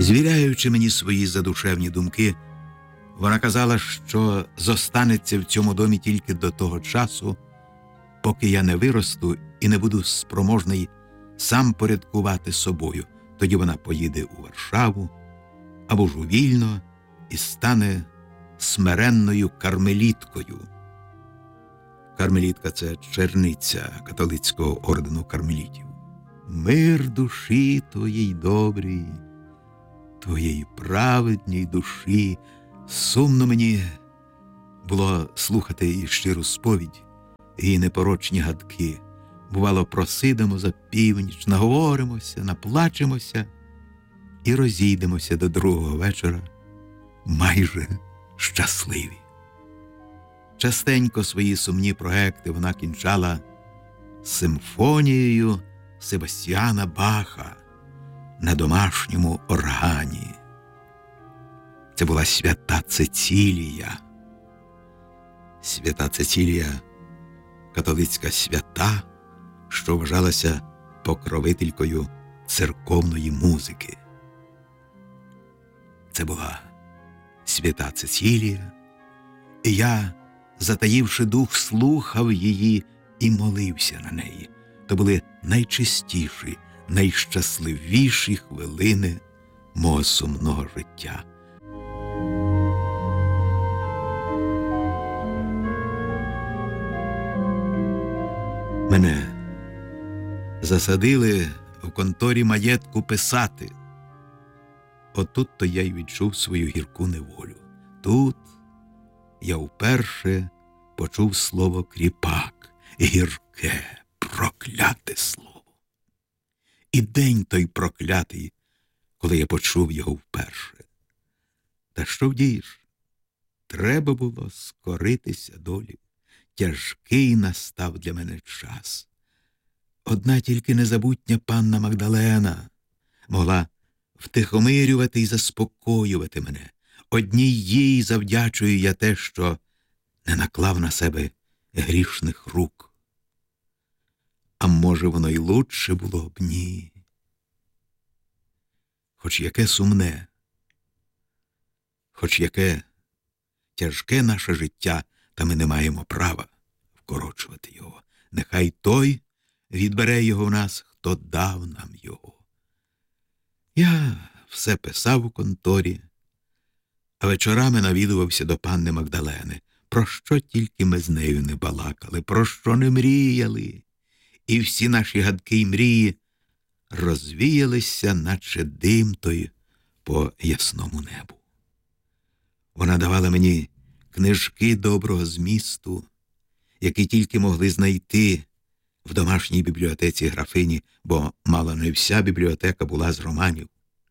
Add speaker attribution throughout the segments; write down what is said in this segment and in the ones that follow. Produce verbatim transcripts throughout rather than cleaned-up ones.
Speaker 1: Звіряючи мені свої задушевні думки, вона казала, що зостанеться в цьому домі тільки до того часу, поки я не виросту і не буду спроможний сам порядкувати собою. Тоді вона поїде у Варшаву або ж у Вільно і стане смиренною кармеліткою. Кармелітка – це черниця католицького ордену кармелітів. Мир душі твоїй добрій, твоєї праведній душі. Сумно мені було слухати її щиру сповідь, її непорочні гадки. Бувало, просидимо за північ, наговоримося, наплачемося і розійдемося до другого вечора майже щасливі. Частенько свої сумні проекти вона кінчала симфонією Себастьяна Баха на домашньому органі. Це була свята Цецілія. Свята Цецілія – католицька свята, що вважалася покровителькою церковної музики. Це була свята Цецілія, і я, затаївши дух, слухав її і молився на неї. То були найчистіші, найщасливіші хвилини мого сумного життя. Мене засадили в конторі маєтку писати. Отут-то я й відчув свою гірку неволю. Тут я вперше почув слово «кріпак». Гірке, прокляте слово. І день той проклятий, коли я почув його вперше. Та що вдієш? Треба було скоритися долі. Тяжкий настав для мене час. Одна тільки незабутня панна Магдалена могла втихомирювати і заспокоювати мене. Одній їй завдячую я те, що не наклав на себе грішних рук. А може, воно й лучше було б ні. Хоч яке сумне, хоч яке тяжке наше життя, та ми не маємо права вкорочувати його. Нехай той відбере його в нас, хто дав нам його. Я все писав у конторі, а вечорами навідувався до панни Магдалени. Про що тільки ми з нею не балакали, про що не мріяли. І всі наші гадки й мрії розвіялися, наче дим той по ясному небу. Вона давала мені книжки доброго змісту, які тільки могли знайти в домашній бібліотеці графині, бо мало не вся бібліотека була з романів.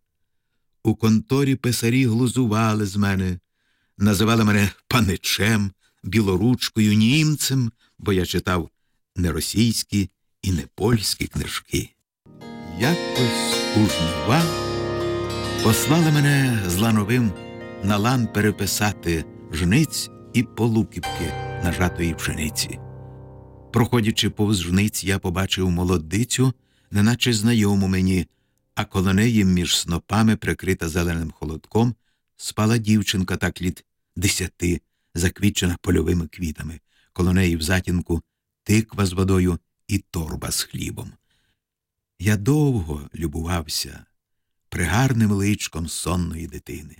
Speaker 1: У конторі писарі глузували з мене, називали мене паничем, білоручкою, німцем, бо я читав не російські і не польські книжки. Якось у жнива послали мене з лановим на лан переписати жниць і полуківки нажатої пшениці. Проходячи повз жниць, я побачив молодицю, неначе знайому мені, а коло неї між снопами, прикрита зеленим холодком, спала дівчинка так літ десяти, заквітчена польовими квітами. Коло неї в затінку тиква з водою і торба з хлібом. Я довго любувався пригарним личком сонної дитини.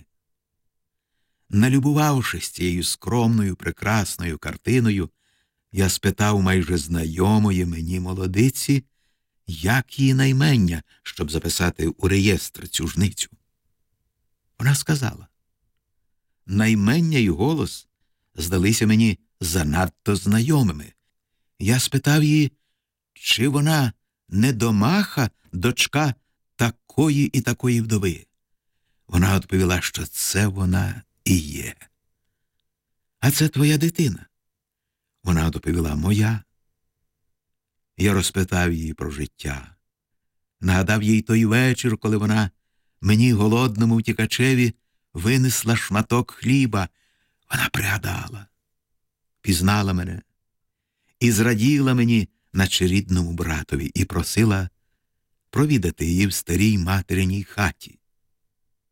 Speaker 1: Налюбувавшись цією скромною, прекрасною картиною, я спитав майже знайомої мені молодиці, як її наймення, щоб записати у реєстр цю жницю. Вона сказала, наймення й голос здалися мені занадто знайомими. Я спитав її, чи вона недомаха, дочка такої і такої вдови. Вона відповіла, що це вона і є. А це твоя дитина? Вона відповіла, моя. Я розпитав її про життя. Нагадав їй той вечір, коли вона мені, голодному втікачеві, винесла шматок хліба. Вона пригадала, пізнала мене і зраділа мені, наче рідному братові, і просила провідати її в старій материній хаті.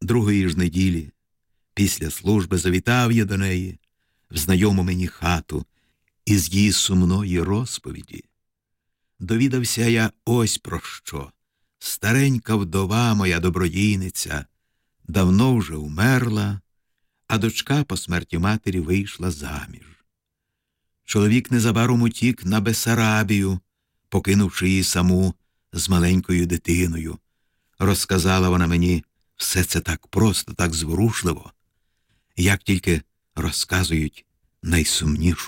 Speaker 1: Другої ж неділі, після служби, завітав я до неї в знайому мені хату, і з її сумної розповіді довідався я ось про що. Старенька вдова моя добродійниця давно вже умерла, а дочка по смерті матері вийшла заміж. Чоловік незабаром утік на Бесарабію, покинувши її саму з маленькою дитиною. Розказала вона мені все це так просто, так зворушливо, як тільки розказують найсумнішу